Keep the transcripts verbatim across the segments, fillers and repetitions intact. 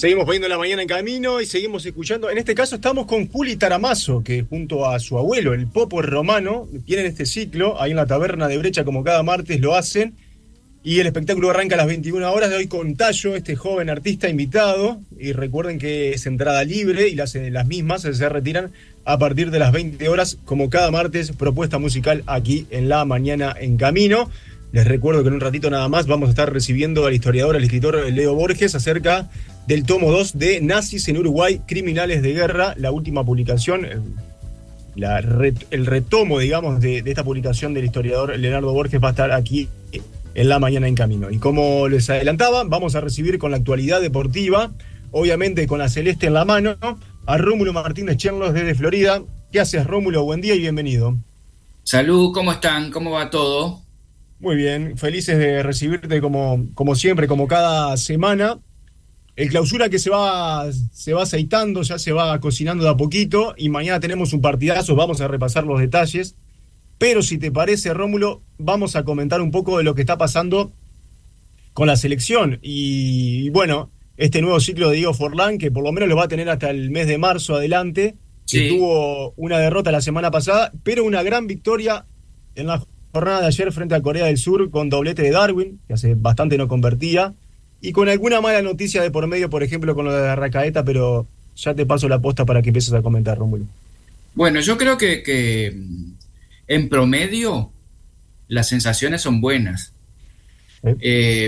Seguimos poniendo la mañana en camino y seguimos escuchando. En este caso estamos con Juli Taramazo, que junto a su abuelo, el Popo Romano, tienen este ciclo ahí en la taberna de Brecha, como cada martes lo hacen. Y el espectáculo arranca a las veintiuna horas de hoy con Tayo, este joven artista invitado. Y recuerden que es entrada libre y las, las mismas se retiran a partir de las veinte horas, como cada martes, propuesta musical aquí en La Mañana en Camino. Les recuerdo que en un ratito nada más vamos a estar recibiendo al historiador, al escritor Leo Borges, acerca del tomo dos de Nazis en Uruguay, Criminales de Guerra, la última publicación, el, la, el retomo, digamos, de, de esta publicación del historiador Leonardo Borges va a estar aquí en La Mañana en Camino. Y como les adelantaba, vamos a recibir con la actualidad deportiva, obviamente con la celeste en la mano, a Rómulo Martínez Cherlos desde Florida. ¿Qué haces, Rómulo? Buen día y bienvenido. Salud, ¿cómo están? ¿Cómo va todo? Muy bien, felices de recibirte como, como siempre, como cada semana. El clausura que se va, se va aceitando, ya se va cocinando de a poquito, y mañana tenemos un partidazo, vamos a repasar los detalles. Pero si te parece, Rómulo, vamos a comentar un poco de lo que está pasando con la selección. Y, y bueno, este nuevo ciclo de Diego Forlán, que por lo menos lo va a tener hasta el mes de marzo adelante, que Sí. tuvo una derrota la semana pasada, pero una gran victoria en la jornada de ayer frente a Corea del Sur, con doblete de Darwin, que hace bastante no convertía, y con alguna mala noticia de por medio, por ejemplo, con lo de Arrascaeta, pero ya te paso la posta para que empieces a comentar, Rómulo. Bueno, yo creo que, que en promedio las sensaciones son buenas. ¿Eh? Eh,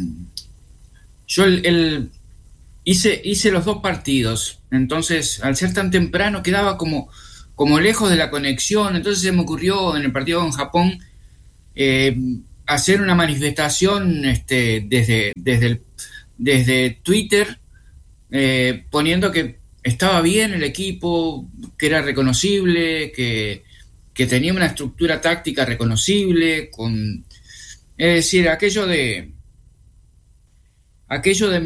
yo el, el- hice, hice los dos partidos, entonces al ser tan temprano quedaba como, como lejos de la conexión, entonces se me ocurrió en el partido con Japón eh, hacer una manifestación este, desde, desde, el- desde Twitter, eh, poniendo que estaba bien el equipo, que era reconocible, que, que tenía una estructura táctica reconocible, con, es decir, aquello de aquello de